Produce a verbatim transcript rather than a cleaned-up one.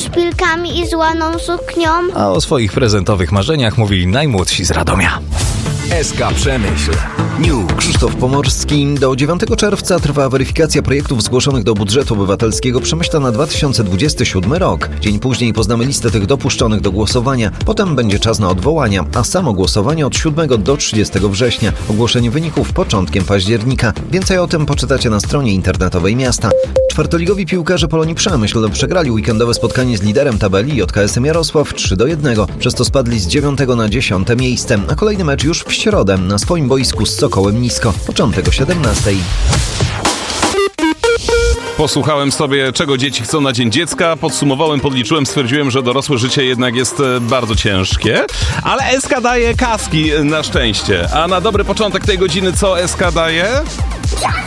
szpilkami i z łaną suknią. A o swoich prezentowych marzeniach mówili najmłodsi z Radomia. S K Przemyśl. News. Krzysztof Pomorski. Do dziewiątego czerwca trwa weryfikacja projektów zgłoszonych do budżetu obywatelskiego Przemyśla na dwa tysiące dwudziesty siódmy rok. Dzień później poznamy listę tych dopuszczonych do głosowania. Potem będzie czas na odwołania, a samo głosowanie od siódmego do trzydziestego września. Ogłoszenie wyników początkiem października. Więcej o tym poczytacie na stronie internetowej miasta. Czwartoligowi piłkarze Polonii Przemyśl przegrali weekendowe spotkanie z liderem tabeli J K S-em Jarosław trzy do jednego. Przez to spadli z dziewiątego na dziesiąte miejsce, a kolejny mecz już w środę na swoim boisku z Sokołem Nisko. Początek o siedemnastej. Posłuchałem sobie, czego dzieci chcą na Dzień Dziecka, podsumowałem, podliczyłem, stwierdziłem, że dorosłe życie jednak jest bardzo ciężkie, ale S K daje kaski na szczęście. A na dobry początek tej godziny co S K daje?